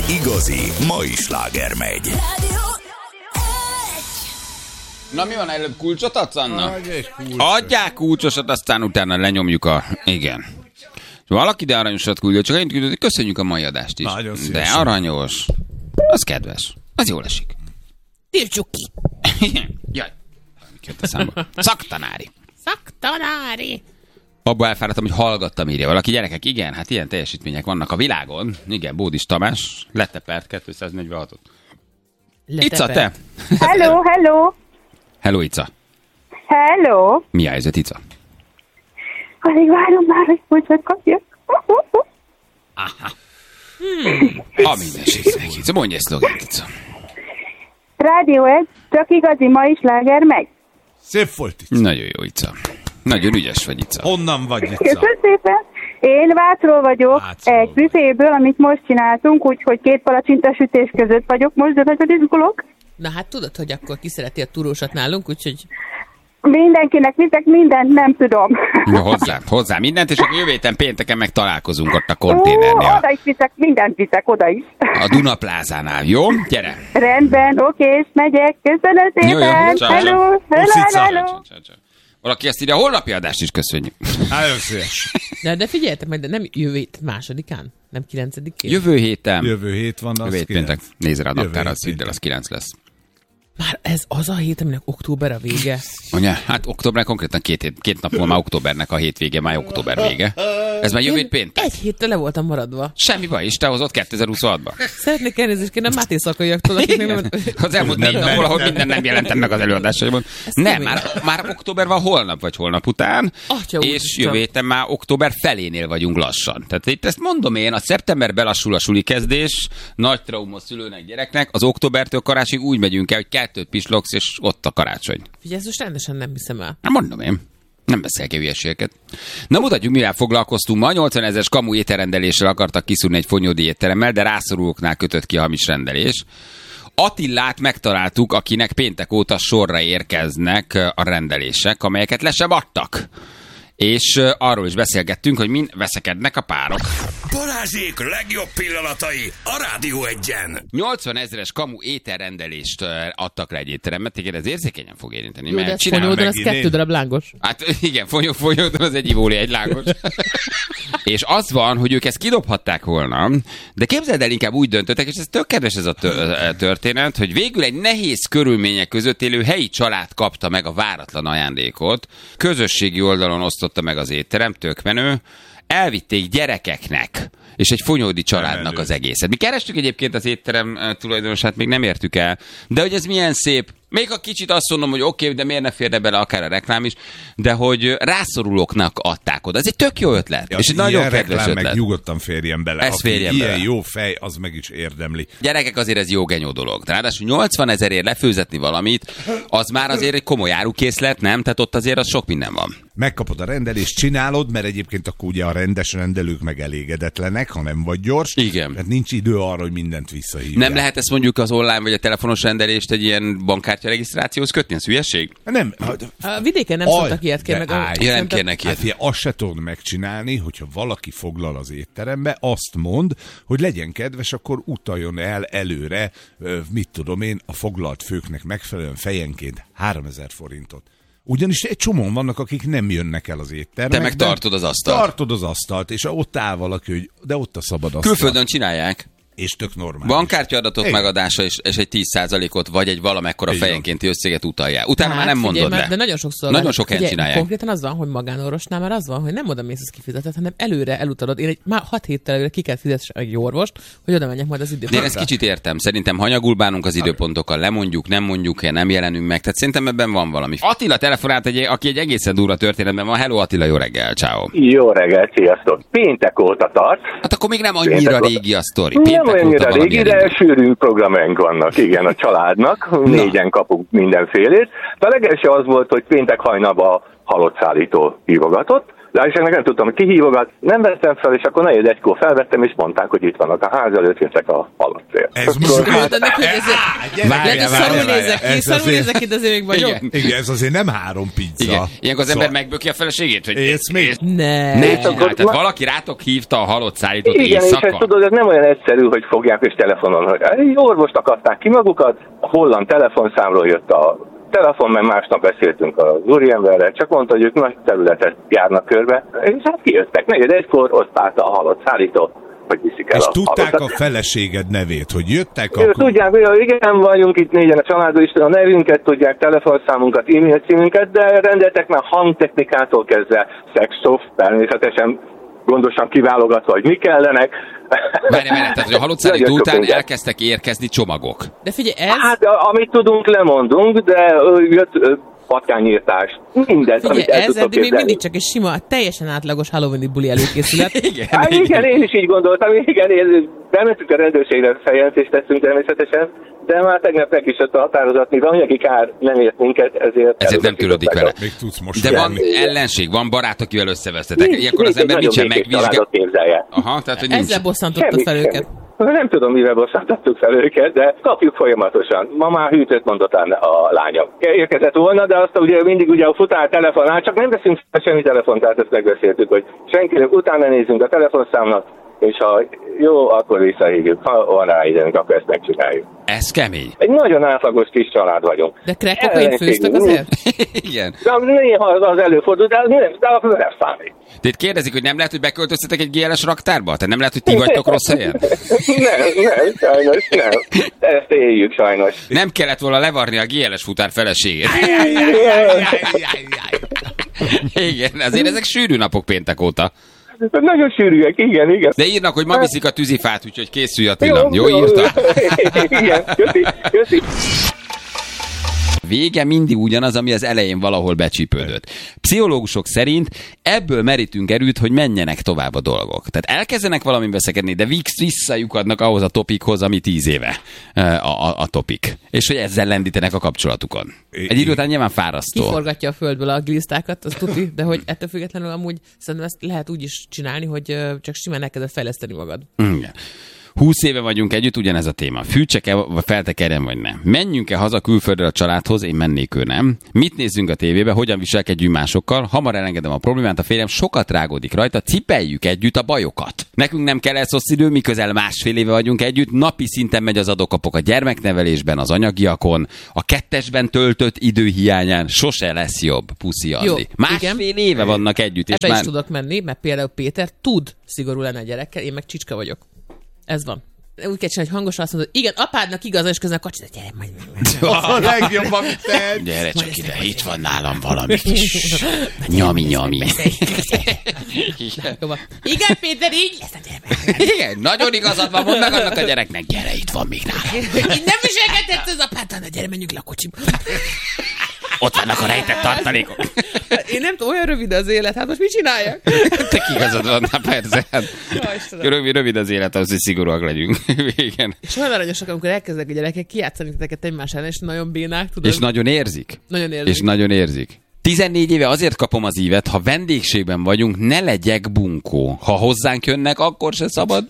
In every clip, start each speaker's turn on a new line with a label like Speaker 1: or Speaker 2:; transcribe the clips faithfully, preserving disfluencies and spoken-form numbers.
Speaker 1: igazi mai sláger megy.
Speaker 2: Na mi van, előbb kulcsot adsz, Anna?
Speaker 3: Adj egy kulcsot.
Speaker 2: Adják kulcsosat, aztán utána lenyomjuk a... Igen. Valaki de aranyosat küldött, csak annyit küldött, hogy köszönjük a mai adást is.
Speaker 3: Nagyon
Speaker 2: de
Speaker 3: szívesen.
Speaker 2: aranyos. Az kedves. Az jól esik.
Speaker 4: Tiltsuk ki!
Speaker 2: Jaj. Jött a számba. Szaktanári.
Speaker 4: Szaktanári!
Speaker 2: Abba elfáradtam, hogy hallgattam, írja valaki. Gyerekek, igen, hát ilyen teljesítmények vannak a világon. Igen, Bódis Tamás letepert kétszáznegyvenhatot. Ica, te?
Speaker 5: Hello, hello.
Speaker 2: Hello, Ica.
Speaker 5: Hello.
Speaker 2: Mi a helyzet, Ica?
Speaker 5: Alig várom már, hogy kulcsot kapjak.
Speaker 2: A mindenségnek, Ica. Mondj egy szlogent, Ica.
Speaker 5: Rádió egy, csak igazi mai sláger megy.
Speaker 3: Szép volt, Ica.
Speaker 2: Nagyon jó, Ica. Nagyon ügyes vagy, Ica.
Speaker 3: Honnan vagy, Ica?
Speaker 5: Köszönöm szépen. Én Vácról vagyok,
Speaker 3: Vácról.
Speaker 5: egy büféből, amit most csináltunk, úgyhogy két palacsintásütés között vagyok most, de nagyon izgulok.
Speaker 4: Na hát tudod, hogy akkor ki szereti a turósat nálunk, úgyhogy...
Speaker 5: Mindenkinek viszek mindent, nem tudom.
Speaker 2: Ja, hozzá, hozzá mindent, és akkor jövő héten pénteken meg találkozunk ott a
Speaker 5: Ó,
Speaker 2: konténernél.
Speaker 5: oda is viszek, mindent viszek, oda is.
Speaker 2: A Duna plázánál, jó? Gyere!
Speaker 5: Rendben, oké, és megyek. Köszönöm szépen.
Speaker 2: Jó, jó, ciao,
Speaker 5: Hello,
Speaker 2: ciao.
Speaker 5: hello,
Speaker 3: Puszica.
Speaker 5: hello.
Speaker 2: Valaki ezt írja, a holnapi adást is köszönjük.
Speaker 3: Nagyon szíves.
Speaker 4: De, de figyeljetek meg, de nem jövő hét másodikán? Nem kilencedikén?
Speaker 2: Jövő héten.
Speaker 3: Jövő hét van, az
Speaker 2: Jövő hét
Speaker 3: kilenc.
Speaker 2: péntek. Nézd rá a
Speaker 3: Jövő
Speaker 2: naptára,
Speaker 3: hét
Speaker 2: az hidd el, az kilenc lesz.
Speaker 4: Már ez az a hét, aminek október a vége.
Speaker 2: Anya, hát október konkrétan két, hét, két nap múlva már októbernek a hétvége, már október vége. Ez már jövő hét péntek.
Speaker 4: Egy héttel le voltam maradva.
Speaker 2: Semmi baj, is te hozott kétezer-huszonhatba.
Speaker 4: Szeretnék elnézést kérni a Máté szakaiaktól, akik még nem...
Speaker 2: Az elmúlt négy
Speaker 3: Nem,
Speaker 2: nap,
Speaker 3: nem,
Speaker 2: ahol
Speaker 3: nem.
Speaker 2: minden nem jelentem meg az előadásaimon. Nem,
Speaker 4: kemény.
Speaker 2: már, már október van holnap vagy holnap után,
Speaker 4: Atya
Speaker 2: és
Speaker 4: úristen.
Speaker 2: jövő héten már október felénél vagyunk lassan. Tehát itt ezt mondom én, a szeptember belassul a suli kezdés, nagy trauma szülőnek, gyereknek, az októbertől karácsonyig úgy megyünk el, hogy kettőt pislogsz, és ott a karácsony.
Speaker 4: Figyelj, ezt most rendesen nem hiszem el.
Speaker 2: Hát mondom én. Nem beszélek hülyeségeket. Na mutatjuk, mivel foglalkoztunk ma. nyolcvanezres kamu ételrendeléssel akartak kiszúrni egy fonyódi étteremmel, de rászorulóknál kötött ki a hamis rendelés. Attillát megtaláltuk, akinek péntek óta sorra érkeznek a rendelések, amelyeket le sem adtak. És arról is beszélgettünk, hogy mind veszekednek a párok.
Speaker 1: Balázsék legjobb pillanatai a Rádió egyen.
Speaker 2: nyolcvanezres kamu ételrendelést adtak le egy étterembe, téged ez érzékenyen fog érinteni.
Speaker 4: Jó, de
Speaker 2: mert
Speaker 4: ez
Speaker 2: csinálom
Speaker 4: fonyódon,
Speaker 2: meg-
Speaker 4: az
Speaker 3: megint
Speaker 4: kettő
Speaker 3: én.
Speaker 4: darab lángos.
Speaker 2: Hát igen, fonyó, folyódon az egy ivóli, egy lángos. És az van, hogy ők ezt kidobhatták volna, de képzeld el, inkább úgy döntöttek, és ez tök kedves ez a tö- történet, hogy végül egy nehéz körülmények között élő helyi család kapta meg a váratlan ajándékot, közösségi oldalon osztotta meg az étterem, tök menő, elvitték gyerekeknek, és egy fonyódi családnak
Speaker 3: Emelő.
Speaker 2: az egészet. Mi kerestük egyébként az étterem eh, tulajdonosát, még nem értük el, de hogy ez milyen szép. Még a kicsit azt mondom, hogy oké, okay, de miért ne férne bele akár a reklám is, de hogy rászorulóknak adták oda. Ez egy tök jó ötlet,
Speaker 3: Ja,
Speaker 2: és egy
Speaker 3: ilyen
Speaker 2: nagyon kedves
Speaker 3: reklám
Speaker 2: ötlet.
Speaker 3: meg nyugodtan férjen bele.
Speaker 2: Ez
Speaker 3: Aki
Speaker 2: férjen
Speaker 3: ilyen
Speaker 2: bele.
Speaker 3: jó fej, az meg is érdemli.
Speaker 2: Gyerekek, azért ez jó genyó dolog. Ráadásul nyolcvan ezerért lefőzetni valamit, az már azért egy komoly árukészlet, nem? Tehát ott azért az sok minden van.
Speaker 3: Megkapod a rendelést, csinálod, mert egyébként akkor ugye a rendes rendelők meg elégedetlenek, ha nem vagy gyors.
Speaker 2: Igen.
Speaker 3: Mert nincs idő arra, hogy mindent visszahívják.
Speaker 2: Nem lehet ezt mondjuk az online vagy a telefonos rendelést egy ilyen bankkártya regisztrációhoz kötni? Ez hülyeség?
Speaker 3: Nem.
Speaker 4: A vidéken nem
Speaker 3: Aj,
Speaker 4: szoktak ilyet kérni,
Speaker 3: de
Speaker 4: meg a...
Speaker 3: állj.
Speaker 2: Ja, nem
Speaker 4: szerintem-
Speaker 2: kérnek
Speaker 3: Hát
Speaker 2: ilyet.
Speaker 3: figyelj, azt se tudod megcsinálni, hogyha valaki foglal az étterembe, azt mond, hogy legyen kedves, akkor utaljon el előre, ö, mit tudom én, a foglalt főknek megfelelően fejenként háromezer forintot. Ugyanis egy csomóan vannak, akik nem jönnek el az étterembe.
Speaker 2: Te meg tartod az asztalt.
Speaker 3: Tartod az asztalt, és ott áll valaki, hogy de ott a szabad asztal.
Speaker 2: Külföldön csinálják.
Speaker 3: És tök normális.
Speaker 2: Bankkártyaadatok
Speaker 3: Igen.
Speaker 2: megadása és, és egy tíz százalékot vagy egy valamekkora
Speaker 3: Így van.
Speaker 2: fejenkénti összeget utalják. Utána már nem
Speaker 4: figyelj,
Speaker 2: mondod
Speaker 4: mert-
Speaker 2: le.
Speaker 4: De nagyon sokszor
Speaker 2: Nagyon
Speaker 4: van.
Speaker 2: sok helyen
Speaker 4: Figyelj,
Speaker 2: csinálják.
Speaker 4: Konkrétan az van, hogy magánorvosnál már az van, hogy nem oda mész, az kifizetett, hanem előre elutalod. Én egy már hat héttel előre ki kell fizetni egy orvost, hogy oda menjek majd az
Speaker 2: De én
Speaker 4: időpontra.
Speaker 2: ezt kicsit értem. Szerintem hanyagul bánunk az időpontokkal, lemondjuk, nem mondjuk el, nem jelenünk meg. Tehát szerintem ebben van valami. Attila telefonált, egy, aki egy egészen durva történetben van. Hello Attila, jó reggel, ciao.
Speaker 6: Jó reggel, sziasztok! Péntek óta tart.
Speaker 2: Hát akkor még nem annyira
Speaker 6: Péntek óta.
Speaker 2: régi a sztori.
Speaker 6: Nem
Speaker 2: Péntek óta
Speaker 6: olyannyira
Speaker 2: valami
Speaker 6: régi, de
Speaker 2: elindult.
Speaker 6: sűrű programjaink vannak, igen, a családnak. Négyen kapunk mindenfélét. De a legelső az volt, hogy péntek hajnalban halottszállító hívogatott, Lássák, nem tudtam, hogy ki hívogat, nem vettem fel, és akkor negyed egykor felvettem, és mondták, hogy itt vannak a ház előtt, jöttek a halacél.
Speaker 3: Ez most
Speaker 4: Hát ennek, hogy ez
Speaker 3: Várjál,
Speaker 4: szarul
Speaker 3: várjál,
Speaker 4: nézek ki,
Speaker 3: ez
Speaker 4: szarul
Speaker 3: azért-
Speaker 4: nézek ki, de azért még vagyok.
Speaker 2: Igen.
Speaker 3: Igen, ez azért nem három pizza.
Speaker 2: Igen. Ilyenkor az ember
Speaker 3: Szóval-
Speaker 2: megböki a feleségét, hogy
Speaker 3: Ész még?
Speaker 4: Ne.
Speaker 2: ne
Speaker 6: akkor
Speaker 2: csinálj. Tehát
Speaker 6: ma-
Speaker 2: valaki rátok hívta a halott szállítót
Speaker 6: Igen, és
Speaker 2: éjszaka.
Speaker 6: ezt tudod, ez nem olyan egyszerű, hogy fogják és telefonon, hogy egy orvost akadták ki magukat, a holland telefonszámról jött a telefon, mert másnap beszéltünk az úriemberrel, csak mondta, hogy ők nagy területet járnak körbe, és hát kijöttek. Negyed egykor ott állt a halott szállító, hogy viszik el
Speaker 3: És
Speaker 6: a
Speaker 3: tudták
Speaker 6: halottat.
Speaker 3: a feleséged nevét, hogy jöttek
Speaker 6: Ők
Speaker 3: akkor...
Speaker 6: Tudják, hogy igen, vagyunk itt négyen a családban, is a nevünket tudják, telefonszámunkat, e-mail címünket, de rendeltek már hangtechnikától kezdve szexszoft, természetesen gondosan kiválogatva, hogy mi kellenek.
Speaker 2: Várj, várj, tehát hogy a halott szállító
Speaker 6: Nagyon sok
Speaker 2: után
Speaker 6: minden.
Speaker 2: elkezdtek érkezni csomagok.
Speaker 4: De figyelj, ez...
Speaker 6: Hát a- amit tudunk, lemondunk, de ö, jött ö, patkányírtás, mindent,
Speaker 4: Figyelj,
Speaker 6: amit el
Speaker 4: ez
Speaker 6: tudtok
Speaker 4: eddig még
Speaker 6: képzelni.
Speaker 4: mindig csak egy sima, teljesen átlagos Halloween-i buli előkészület.
Speaker 2: Igen,
Speaker 6: Hát igen, én is így gondoltam, igen, én bementünk a rendőrségre, feljelentést tettünk természetesen, de már tegnap meg is jött a határozat, mivel anyagi kár nem ért minket, ezért...
Speaker 2: Ezért nem törődik vele.
Speaker 3: Még tudsz most
Speaker 2: De van
Speaker 3: járni.
Speaker 2: ellenség, van barát, akivel összevesztetek.
Speaker 6: Nincs-
Speaker 2: Ilyenkor az
Speaker 6: nincs
Speaker 2: ember
Speaker 6: egy
Speaker 2: nincsen
Speaker 6: nagyon békés
Speaker 2: megvizsgál.
Speaker 6: családot képzelje.
Speaker 2: Aha, tehát hogy nincs.
Speaker 4: Ezzel bosszantotta
Speaker 6: Semmi,
Speaker 4: fel őket.
Speaker 6: semmi. Nem tudom, mivel bosszantottuk fel őket, de kapjuk folyamatosan. Ma már hűtőt mondott a lányom. Érkezett volna, de azt ugye mindig ugye a futár telefonál, csak nem veszünk fel semmi telefont, tehát ezt megbeszéltük, hogy senkinek utána nézzünk a telefonszámnak, és ha jó, akkor visszahívjuk. Ha van rá időnk, akkor ezt megcsináljuk.
Speaker 2: Ez kemény.
Speaker 6: Egy nagyon átlagos kis család vagyunk.
Speaker 4: De crack-kokain főztek azért?
Speaker 2: Igen.
Speaker 6: De néha az előfordul, de az nem, de az nem számít.
Speaker 2: De itt kérdezik, hogy nem lehet, hogy beköltöztetek egy gé el es raktárba? Tehát nem lehet, hogy ti vagytok rossz helyen?
Speaker 6: Nem, nem, sajnos nem. Ezt éljük sajnos.
Speaker 2: Nem kellett volna levarni a gé el es futár feleségét. Igen, azért ezek sűrű napok péntek óta.
Speaker 6: Nagyon sűrűek, igen, igen.
Speaker 2: De írnak, hogy ma viszik a tűzifát, úgyhogy készülj Attila. Jó, jó írta?
Speaker 6: Igen, köszi, köszi.
Speaker 2: Vége mindig ugyanaz, ami az elején valahol becsípődött. Pszichológusok szerint ebből merítünk erőt, hogy menjenek tovább a dolgok. Tehát elkezdenek valamin veszekedni, de visszajukadnak ahhoz a topikhoz, ami tíz éve a, a, a topik. És hogy ezzel lendítenek a kapcsolatukon. Egy idő után nyilván fárasztó.
Speaker 4: Kiforgatja a földből a glisztákat, az tuti, de hogy ettől függetlenül amúgy szerintem ezt lehet úgy is csinálni, hogy ö, csak simán elkezded fejleszteni magad.
Speaker 2: Igen. Húsz éve vagyunk együtt, ugyanez a téma. Fűtsek-e, vagy feltekerjen, vagy nem? Menjünk-e haza külföldre a családhoz? Én mennék, ő nem. Mit nézzünk a tévébe? Hogyan viselkedjünk másokkal? Hamar elengedem a problémát, a férjem sokat rágódik rajta, cipeljük együtt a bajokat. Nekünk nem kell elszosz idő, mi közel másfél éve vagyunk együtt, napi szinten megy az adókapok a gyermeknevelésben, az anyagiakon, a kettesben töltött idő hiányán sose lesz jobb, puszi Andi. Másfél
Speaker 4: igen.
Speaker 2: éve vannak együtt, és
Speaker 4: Ebbe
Speaker 2: már...
Speaker 4: is tudok menni, mert például Péter tud szigorú lenni a gyerekkel, én meg csicska vagyok. Ez van. Úgy kell csinálni, hogy hangosan azt mondod, igen, apádnak igaza, és közben a kacsi, de gyere, majd meg.
Speaker 3: A legjobb, amit tehetsz.
Speaker 2: Gyere csak ide, itt van nálam valami kis nyami-nyami.
Speaker 4: Jó van. Igen, Péter, így lesz a gyermek.
Speaker 2: Igen, nagyon igazad van, mondd meg annak a gyereknek, gyere, itt van még nálam.
Speaker 4: Így nem viselkedhetsz az apáddal, na gyere, menjünk le a kocsiba.
Speaker 2: Ott vannak a rejtett tartalékok.
Speaker 4: Én nem tudom, olyan rövid az élet, hát most mit csináljak?
Speaker 2: Te igazad van, na persze. Hát,
Speaker 4: Ja, Istenem.
Speaker 2: rövid, rövid az élet, az, hogy szigorúak legyünk. Igen.
Speaker 4: És olyan aranyosak, amikor elkezdek a gyerekek kijátszani titeket egymás ellen, és nagyon bénák, tudod?
Speaker 2: És nagyon érzik.
Speaker 4: Nagyon érzik.
Speaker 2: És nagyon érzik. tizennégy éve azért kapom az ívet, ha vendégségben vagyunk, ne legyek bunkó. Ha hozzánk jönnek, akkor se szabad.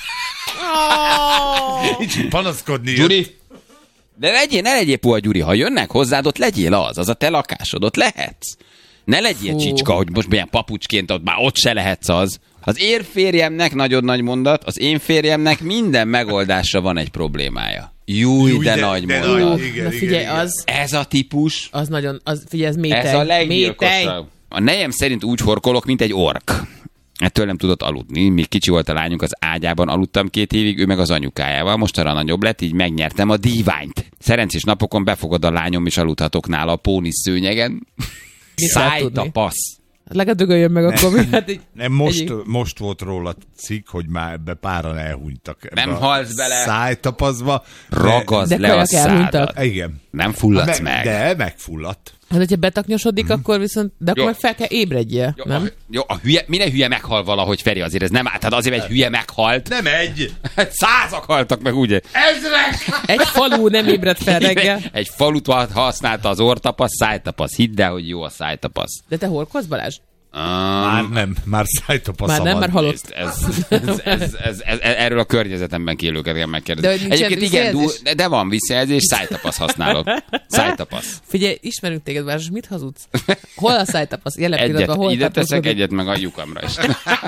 Speaker 4: Oh!
Speaker 3: Nincs panaszkodni.
Speaker 2: Gyuri, de legyél, ne legyél puha, Gyuri. Ha jönnek hozzád, ott legyél az, az a te lakásod, ott lehetsz. Ne legyél
Speaker 4: Fú.
Speaker 2: csicska, hogy most milyen papucsként, ott már ott se lehetsz az. Az én férjemnek, nagyon nagy mondat, az én férjemnek minden megoldásra van egy problémája. Júj,
Speaker 3: Júj,
Speaker 2: de,
Speaker 3: de-
Speaker 2: nagy
Speaker 3: de
Speaker 2: mondat.
Speaker 3: nagy. Igen,
Speaker 4: Na
Speaker 3: igen,
Speaker 4: figyelj,
Speaker 3: igen.
Speaker 4: az,
Speaker 2: Ez a típus,
Speaker 4: az nagyon, az, figyelj, ez métej.
Speaker 2: ez a
Speaker 4: métej.
Speaker 2: leggyilkosabb. A nejem szerint úgy horkolok, mint egy ork. Ettől nem tudott aludni. Még kicsi volt a lányunk, az ágyában aludtam két évig, ő meg az anyukájával. Mostanra nagyobb lett, így megnyertem a díványt. Szerencsés napokon befogad a lányom, és aludhatok nála a pónisz szőnyegen.
Speaker 4: Mit lehet
Speaker 2: Szájt a
Speaker 4: tudni?
Speaker 2: passz.
Speaker 4: Legalább dögöljön meg akkor. mi? Hát így,
Speaker 3: Nem, most,
Speaker 4: egyik-
Speaker 3: most volt róla cikk, hogy már ebbe páran elhunytak. Ebbe
Speaker 2: Nem
Speaker 3: a
Speaker 2: halsz bele.
Speaker 3: Szájtapazva.
Speaker 2: Ragazd
Speaker 4: De
Speaker 2: le a
Speaker 4: kajak elhunytak.
Speaker 2: szádat.
Speaker 3: De, igen.
Speaker 2: Nem fulladsz
Speaker 3: Me-
Speaker 2: meg.
Speaker 3: De megfulladt.
Speaker 4: hát, hogyha betaknyosodik,
Speaker 3: Mhm.
Speaker 4: akkor viszont, de akkor
Speaker 2: Jó.
Speaker 4: meg fel kell ébredjél,
Speaker 2: Jó,
Speaker 4: nem?
Speaker 2: a, jó, a hülye, minden hülye meghal valahogy, Feri, azért ez nem áll. Tehát azért egy hülye meghalt.
Speaker 3: Nem egy!
Speaker 2: Hát százak haltak meg, ugye?
Speaker 3: Ezrek!
Speaker 4: Egy falu nem ébred fel reggel.
Speaker 2: Egy, egy falut használta az orrtapasz, szájtapasz. Hidd el, hogy jó a szájtapasz.
Speaker 4: De te horkolsz, Balázs?
Speaker 3: Már nem, már szájtapasz.
Speaker 4: Már nem, már halott.
Speaker 2: Ez, ez, ez, ez, ez, erről a környezetemben élőket kell megkérdezni.
Speaker 4: De
Speaker 2: Egyébként igen, du, de van visszajelzés, szájtapasz használok. Szájtapasz.
Speaker 4: Figyelj, ismerünk téged, Város, mit hazudsz? Hol a szájtapasz? Jelen
Speaker 2: Egyet,
Speaker 4: pillanatban hol
Speaker 2: ide teszek
Speaker 4: taposzkodik?
Speaker 2: egyet, meg a lyukamra is.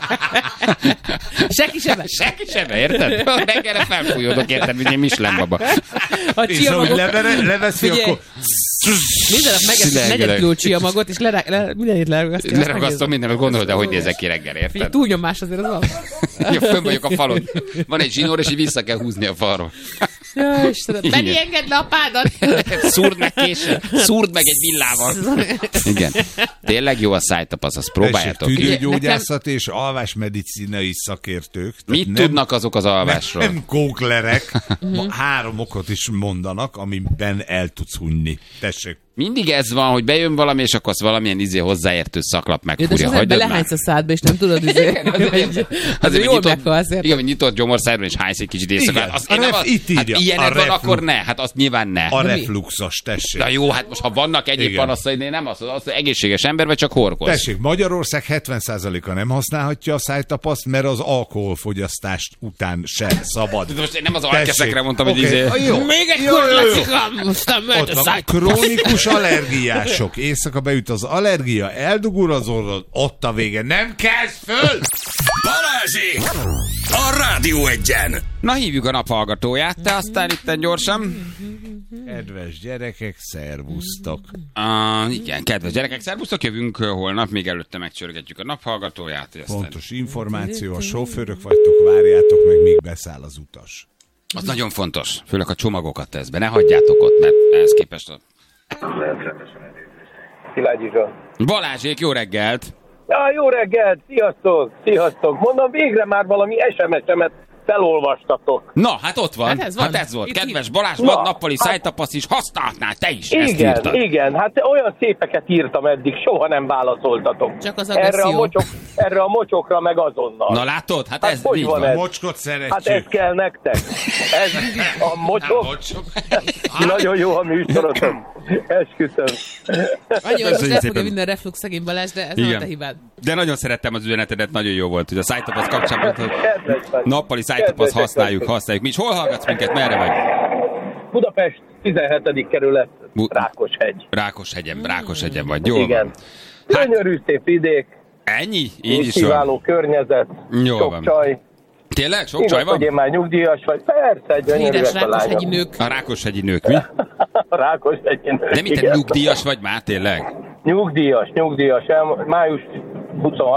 Speaker 4: Senki sebe.
Speaker 2: Senki sebe, érted? Reggelre felfújódok, érted, mint én Michelin baba.
Speaker 4: A
Speaker 3: És ahogy
Speaker 4: csiamagok...
Speaker 3: levere, leveszi,
Speaker 4: Figyelj.
Speaker 3: akkor...
Speaker 4: Minden nap megeszik
Speaker 2: Szülegelek.
Speaker 4: negyed kiló csiamagot, és lerá- le, mindenit leragasztja.
Speaker 2: Leragasztom mindenet, gondolod, de hogy nézek ki reggel,
Speaker 4: Figyelj,
Speaker 2: érted?
Speaker 4: túlnyomás azért az van.
Speaker 2: Ja, fönn vagyok a falon. Van egy zsinór, és így vissza kell húzni a falról.
Speaker 4: Ja, Istenem.
Speaker 2: Igen.
Speaker 4: Benni, engedd le apádat!
Speaker 2: Szúrd meg késsel, szúrd meg egy villával. Igen. Tényleg jó a szájtapasz, azt próbáljátok.
Speaker 3: Tessék,
Speaker 2: Így.
Speaker 3: tüdőgyógyászat és alvásmedicinai szakértők. Tehát
Speaker 2: Mit
Speaker 3: nem,
Speaker 2: tudnak azok az alvásról?
Speaker 3: Nem kóklerek. Ma három okot is mondanak, amiben el tudsz hunyni. Tessék.
Speaker 2: Mindig ez van, hogy bejön valami, és akkor azt valamilyen izé hozzáértő szaklap
Speaker 4: Ja, de
Speaker 2: megfúrja.
Speaker 4: az ember
Speaker 2: Hagyjad már.
Speaker 4: lehánysz a szádba, és nem tudod, izé. Azért jól meghalsz, érted?
Speaker 2: igen, hogy nyitott gyomorszájban, és hánysz egy kicsit éjszakát.
Speaker 3: Igen,
Speaker 2: Azt
Speaker 3: a
Speaker 2: én nem
Speaker 3: ref-
Speaker 2: a-
Speaker 3: itt írja,
Speaker 2: hát ilyenek
Speaker 3: a
Speaker 2: van,
Speaker 3: reflux.
Speaker 2: akkor ne. Hát azt nyilván ne.
Speaker 3: A
Speaker 4: mi?
Speaker 3: refluxos, tessék.
Speaker 2: Na jó, hát most ha vannak egyéb
Speaker 3: Igen.
Speaker 2: panaszai, én nem azt, az egészséges ember, vagy csak horkoz.
Speaker 3: Tessék, Magyarország hetven százaléka nem használhatja a szájtapaszt, mert az alkoholfogyasztást után se szabad.
Speaker 2: De most én nem az alkeszekre mondtam, hogy
Speaker 3: Oké,
Speaker 2: izé...
Speaker 3: jó.
Speaker 4: Még egy
Speaker 3: Jó, jó, jó.
Speaker 4: kurlacikam, aztán mehet
Speaker 3: Ott
Speaker 4: a
Speaker 3: van,
Speaker 4: szájtapasz.
Speaker 3: krónikus allergiások. Éjszaka beüt az allergia, eldugul az orrod, ott a vége. Nem kezd föl!
Speaker 1: Balázsék! A Rádió Egyen!
Speaker 2: Na, hívjuk a naphallgatóját, te aztán itten gyorsan.
Speaker 3: Kedves gyerekek, szervusztok.
Speaker 2: Uh, igen, kedves gyerekek, szervusztok, jövünk holnap, még előtte megcsörgetjük a naphallgatóját. hogy aztán-
Speaker 3: Pontos információ, a sofőrök vagytok, várjátok meg, míg beszáll az utas.
Speaker 2: Az nagyon fontos, főleg a csomagokat tesz be, ne hagyjátok ott, mert ehhez képest a...
Speaker 6: Szilágyi Zsolt.
Speaker 2: Balázsék, jó reggelt!
Speaker 6: Ja, jó reggelt, sziasztok, sziasztok. Mondom, végre már valami es em es-emet felolvastatok.
Speaker 2: Na, hát ott van,
Speaker 4: Hát ez van.
Speaker 2: hát ez volt.
Speaker 4: Itt
Speaker 2: Kedves
Speaker 4: ír-
Speaker 2: Balázs,
Speaker 6: Na,
Speaker 2: van nappali
Speaker 6: hát-
Speaker 2: szájtapasz is, használhatnál te is, ezt
Speaker 6: Igen,
Speaker 2: írtad.
Speaker 6: igen, hát olyan szépeket írtam eddig, soha nem válaszoltatok.
Speaker 4: Csak az
Speaker 6: erre a,
Speaker 4: agresszió.
Speaker 6: mocsok, erre a mocsokra meg azonnal.
Speaker 2: Na látod? Hát,
Speaker 6: Hát
Speaker 2: ez
Speaker 6: hogy
Speaker 2: így
Speaker 6: van
Speaker 2: van.
Speaker 6: ez?
Speaker 3: Mocskot
Speaker 6: Hát ez
Speaker 3: szeretjük.
Speaker 6: kell nektek. Ez a mocsok. Nagyon jó a műsorotok. Esküszöm.
Speaker 4: Annyi, hogy most
Speaker 2: Köszönjük
Speaker 4: lesz fogja
Speaker 2: szépen.
Speaker 4: minden reflux szegény Balázs, de ez nem a te hibád.
Speaker 2: De nagyon szerettem az üzenetedet, nagyon jó volt, hogy a szájtapasz kapcsolatban, hogy
Speaker 6: Kedves vagy.
Speaker 2: nappali szájtapasz
Speaker 6: Kedvesek
Speaker 2: használjuk,
Speaker 6: vagytok.
Speaker 2: használjuk. Mi is hol hallgatsz minket, merre vagy?
Speaker 6: Budapest tizenhetedik kerület,
Speaker 2: Bu-
Speaker 6: Rákoshegy.
Speaker 2: Rákoshegyen, Rákoshegyen vagy, jó
Speaker 6: Igen.
Speaker 2: van. Hát-
Speaker 6: Gyönyörű szép vidék,
Speaker 2: Ennyi? Így is
Speaker 6: kiváló
Speaker 2: van.
Speaker 6: környezet,
Speaker 2: Jó
Speaker 6: sok
Speaker 2: van.
Speaker 6: csaj.
Speaker 2: Tényleg? Sok
Speaker 6: Igaz,
Speaker 2: csaj
Speaker 6: hogy én
Speaker 2: van?
Speaker 6: már nyugdíjas vagy. Persze, gyönyörűek
Speaker 4: Híres
Speaker 6: a
Speaker 4: rákoshegyi
Speaker 6: lányok.
Speaker 4: nők.
Speaker 2: A Rákoshegyi nők, mi?
Speaker 6: Rákoshegyi nők.
Speaker 2: De mit, te
Speaker 6: igen.
Speaker 2: nyugdíjas vagy már, tényleg?
Speaker 6: Nyugdíjas, nyugdíjas. El, május huszonharmadikán